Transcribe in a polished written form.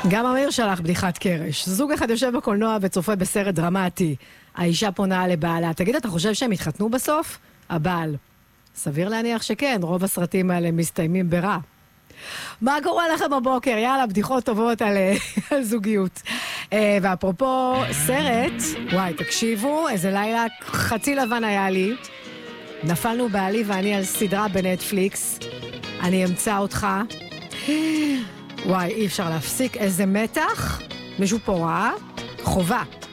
גם אמיר שלח בדיחת קרש. זוג אחד יושב בקולנוע וצופה בסרט דרמטי. האישה פונה לבעלה. תגיד, אתה חושב שהם התחתנו בסוף? הבעל. סביר להניח שכן, רוב הסרטים האלה מסתיימים ברע. מה קורה לכם בבוקר? יאללה, בדיחות טובות על זוגיות. ואפרופו סרט, וואי, תקשיבו, איזה לילה חצי לבן היה לי. נפלנו בעלי ואני על סדרה בנטפליקס. אני אמצא אותך. וואי, אי אפשר להפסיק, איזה מתח. מישהו פה ראה? חובה.